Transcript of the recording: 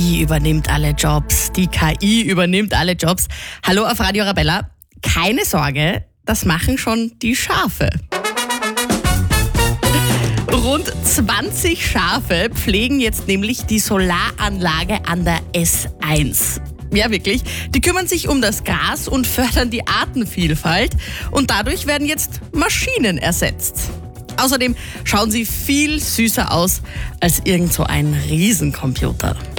KI übernimmt alle Jobs. Die KI übernimmt alle Jobs. Hallo auf Radio Arabella. Keine Sorge, das machen schon die Schafe. Rund 20 Schafe pflegen jetzt nämlich die Solaranlage an der S1. Ja, wirklich. Die kümmern sich um das Gras und fördern die Artenvielfalt. Und dadurch werden jetzt Maschinen ersetzt. Außerdem schauen sie viel süßer aus als irgend so ein Riesencomputer.